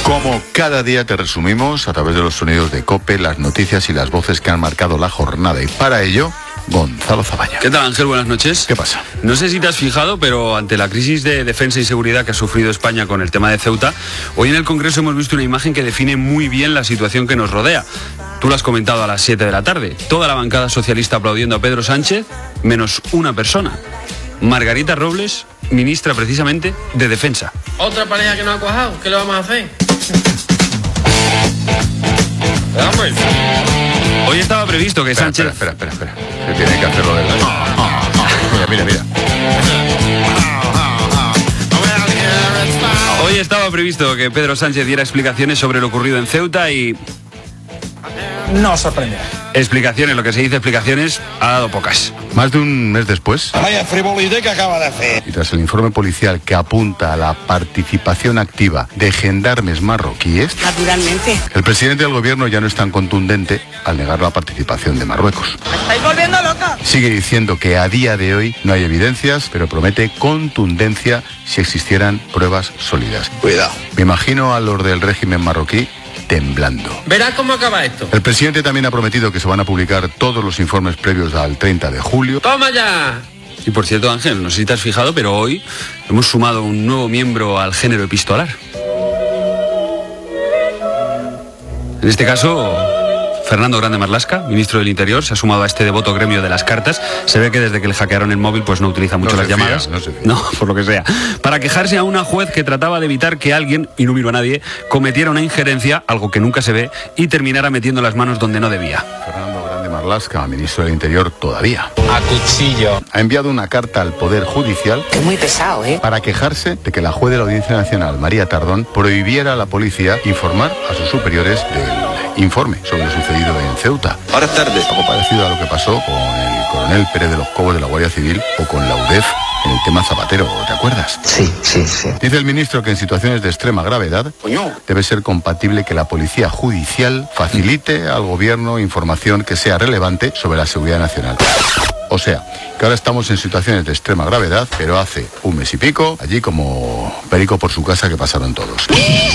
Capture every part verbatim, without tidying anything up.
Como cada día te resumimos a través de los sonidos de COPE, las noticias y las voces que han marcado la jornada. Y para ello, Gonzalo Zabaña. ¿Qué tal, Ángel? Buenas noches. ¿Qué pasa? No sé si te has fijado, pero ante la crisis de defensa y seguridad que ha sufrido España con el tema de Ceuta, hoy en el Congreso hemos visto una imagen que define muy bien la situación que nos rodea. Tú lo has comentado a las siete de la tarde. Toda la bancada socialista aplaudiendo a Pedro Sánchez, menos una persona. Margarita Robles, ministra precisamente de Defensa. Otra pareja que no ha cuajado, ¿qué le vamos a hacer? Hoy estaba previsto que espera, Sánchez... Espera, espera, espera, espera. Se tiene que hacerlo del... Mira, mira, mira. Hoy estaba previsto que Pedro Sánchez diera explicaciones sobre lo ocurrido en Ceuta y... No sorprende. Explicaciones, lo que se dice explicaciones, ha dado pocas. Más de un mes después, vaya frivolidad que acaba de hacer. y tras el informe policial que apunta a la participación activa de gendarmes marroquíes, naturalmente, el presidente del gobierno ya no es tan contundente al negar la participación de Marruecos. ¡me estáis volviendo loca! Sigue diciendo que a día de hoy no hay evidencias, pero promete contundencia si existieran pruebas sólidas. Cuidado. Me imagino a los del régimen marroquí temblando. Verás cómo acaba esto. El presidente también ha prometido que se van a publicar todos los informes previos al treinta de julio. ¡Toma ya! Y por cierto, Ángel, no sé si te has fijado, pero hoy hemos sumado un nuevo miembro al género epistolar. En este caso, Fernando Grande Marlaska, ministro del Interior, se ha sumado a este devoto gremio de las cartas. Se ve que desde que le hackearon el móvil pues no utiliza mucho No las se fía, llamadas. no se fía. No, por lo que sea. Para quejarse a una juez que trataba de evitar que alguien, y no miro a nadie, cometiera una injerencia, algo que nunca se ve, y terminara metiendo las manos donde no debía. Fernando Grande Marlaska, ministro del Interior todavía, A cuchillo. ha enviado una carta al Poder Judicial Es muy pesado, ¿eh? para quejarse de que la juez de la Audiencia Nacional, María Tardón, prohibiera a la policía informar a sus superiores del informe sobre lo sucedido en Ceuta. Ahora es tarde. Algo parecido a lo que pasó con el coronel Pérez de los Cobos de la Guardia Civil o con la U D E F en el tema Zapatero, ¿te acuerdas? Sí, sí, sí. Dice el ministro que en situaciones de extrema gravedad debe ser compatible que la policía judicial facilite al gobierno información que sea relevante sobre la seguridad nacional. O sea, que ahora estamos en situaciones de extrema gravedad, pero hace un mes y pico, allí como perico por su casa que pasaron todos.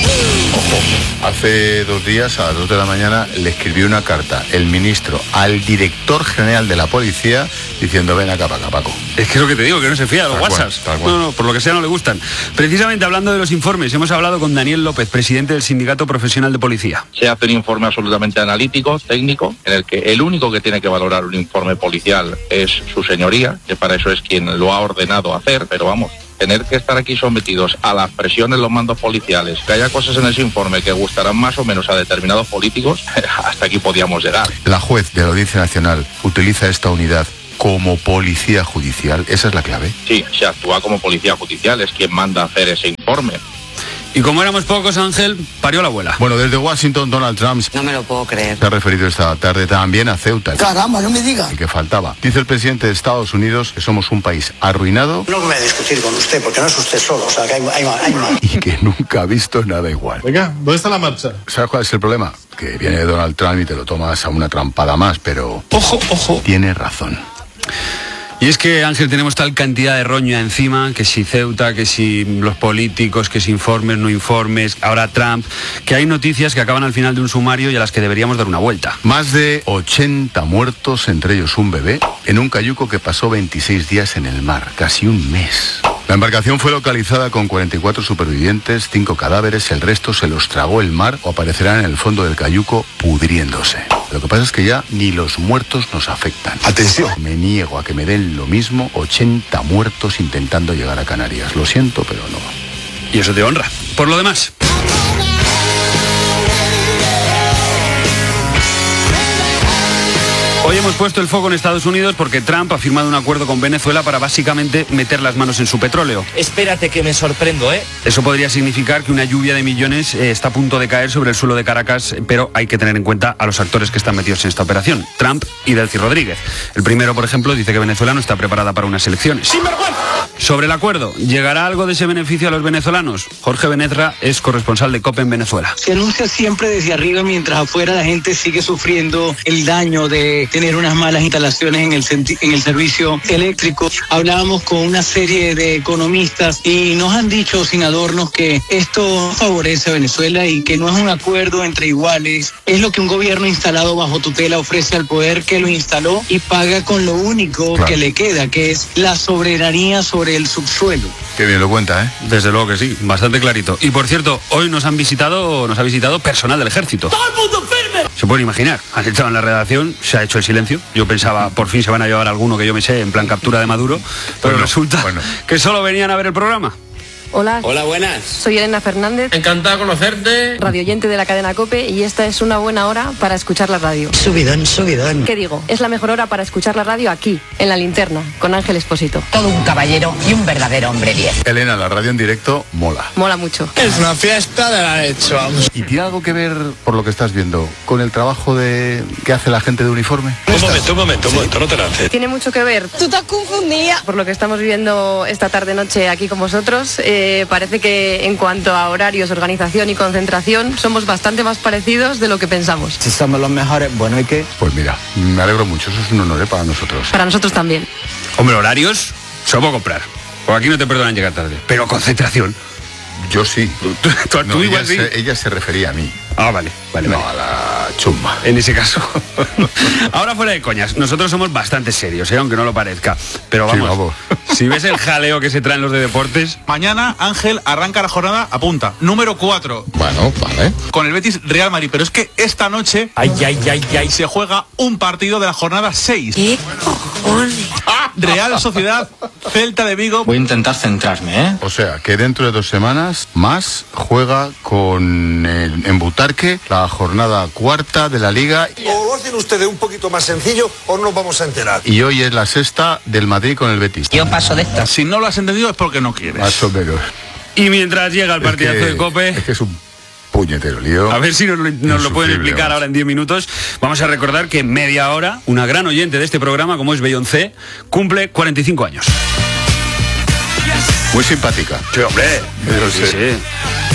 Ojo, hace dos días, a las dos de la mañana, le escribió una carta el ministro al director general de la policía diciendo: ven acá, para acá, Paco. Es que es lo que te digo, que no se fía de los Tal cual, WhatsApps. tal cual. No, no, por lo que sea no le gustan. Precisamente hablando de los informes, hemos hablado con Daniel López, presidente del Sindicato Profesional de Policía. Se hace un informe absolutamente analítico, técnico, en el que el único que tiene que valorar un informe policial es su señoría, que para eso es quien lo ha ordenado hacer, pero vamos, tener que estar aquí sometidos a las presiones de los mandos policiales, que haya cosas en ese informe que gustarán más o menos a determinados políticos, hasta aquí podíamos llegar. La juez de la Audiencia Nacional utiliza esta unidad como policía judicial, esa es la clave. Sí, se actúa como policía judicial, es quien manda hacer ese informe. Y como éramos pocos, Ángel, parió la abuela. Bueno, desde Washington, Donald Trump No me lo puedo creer. se ha referido esta tarde también a Ceuta. Caramba, no me diga. El que faltaba. Dice el presidente de Estados Unidos que somos un país arruinado No voy a discutir con usted porque no es usted solo, o sea que hay, hay, hay más. y que nunca ha visto nada igual. Venga, ¿dónde está la marcha? ¿Sabes cuál es el problema? Que viene Donald Trump y te lo tomas a una trampada más, pero Ojo, ojo. tiene razón. Y es que, Ángel, tenemos tal cantidad de roña encima, que si Ceuta, que si los políticos, que si informes, no informes, ahora Trump, que hay noticias que acaban al final de un sumario y a las que deberíamos dar una vuelta. Más de ochenta muertos, entre ellos un bebé, en un cayuco que pasó veintiséis días en el mar, casi un mes. La embarcación fue localizada con cuarenta y cuatro supervivientes, cinco cadáveres, el resto se los tragó el mar o aparecerán en el fondo del cayuco pudriéndose. Lo que pasa es que ya ni los muertos nos afectan. Atención. Me niego a que me den lo mismo ochenta muertos intentando llegar a Canarias. Lo siento, pero no. Y eso te honra. Por lo demás... Hoy hemos puesto el foco en Estados Unidos porque Trump ha firmado un acuerdo con Venezuela para básicamente meter las manos en su petróleo. Espérate que me sorprendo, ¿eh? Eso podría significar que una lluvia de millones eh, está a punto de caer sobre el suelo de Caracas, pero hay que tener en cuenta a los actores que están metidos en esta operación, Trump y Delcy Rodríguez. El primero, por ejemplo, dice que Venezuela no está preparada para unas elecciones. ¡Sinvergüenza! Sobre el acuerdo, ¿llegará algo de ese beneficio a los venezolanos? Jorge Benetra es corresponsal de COPE en Venezuela. Se anuncia siempre desde arriba, mientras afuera la gente sigue sufriendo el daño de, de tener unas malas instalaciones en el, en el servicio eléctrico. Hablábamos con una serie de economistas y nos han dicho sin adornos que esto favorece a Venezuela y que no es un acuerdo entre iguales. Es lo que un gobierno instalado bajo tutela ofrece al poder que lo instaló y paga con lo único claro. que le queda, que es la soberanía sobre el subsuelo. Qué bien lo cuenta, ¿eh? Desde luego que sí, bastante clarito. Y por cierto, hoy nos han visitado, nos ha visitado personal del ejército. ¡Todo el mundo firme! Se pueden imaginar, han estado en la redacción, se ha hecho el silencio. Yo pensaba, por fin se van a llevar alguno que yo me sé, en plan captura de Maduro, pero bueno, resulta bueno. que solo venían a ver el programa. Hola. Hola, buenas. Soy Elena Fernández. Encantado de conocerte. Radioyente de la cadena COPE y esta es una buena hora para escuchar la radio. Subidón, subidón. ¿Qué digo? Es la mejor hora para escuchar la radio aquí, en La Linterna, con Ángel Expósito. Todo un caballero y un verdadero hombre bien. Elena, la radio en directo mola. Mola mucho. Es una fiesta de la leche, vamos. ¿Y tiene algo que ver, por lo que estás viendo, con el trabajo de que hace la gente de uniforme? Un momento, un momento, un momento, no te lances. Tiene mucho que ver. Tú estás confundida. Por lo que estamos viviendo esta tarde-noche aquí con vosotros, eh, parece que en cuanto a horarios, organización y concentración somos bastante más parecidos de lo que pensamos. Si somos los mejores, bueno, ¿y qué? Pues mira, me alegro mucho, eso es un honor, ¿eh? Para nosotros. Para nosotros también. Hombre, horarios, se lo puedo comprar. Por aquí no te perdonan llegar tarde. Pero concentración. Yo sí. Tú, tú, tú, no, tú ella, igual sí. Se, ella se refería a mí. Ah, vale, vale, no, vale. a la chumba. En ese caso. Ahora fuera de coñas, nosotros somos bastante serios, ¿eh? Aunque no lo parezca. Pero vamos, sí, vamos, si ves el jaleo que se traen los de deportes. Mañana Ángel arranca la jornada, apunta, número cuatro. Bueno, vale. Con el Betis Real Madrid, pero es que esta noche ay, ay, ay, ay. se juega un partido de la jornada seis. ¿Qué cojones? Real Sociedad, Celta de Vigo. Voy a intentar centrarme, ¿eh? O sea, que dentro de dos semanas más juega con el, en Butarque la jornada cuarta de la Liga. O lo hacen ustedes un poquito más sencillo o no nos vamos a enterar. Y hoy es la sexta del Madrid con el Betis. Yo paso de esta. Si no lo has entendido es porque no quieres. Más o menos. Y mientras llega el partidazo es que, de COPE... Es que es un puñetero lío. A ver si nos, lo, nos lo pueden explicar más. Ahora en diez minutos. Vamos a recordar que en media hora, una gran oyente de este programa, como es Beyoncé, cumple cuarenta y cinco años. Muy simpática. Sí, hombre. Yo sé. Sí, sí.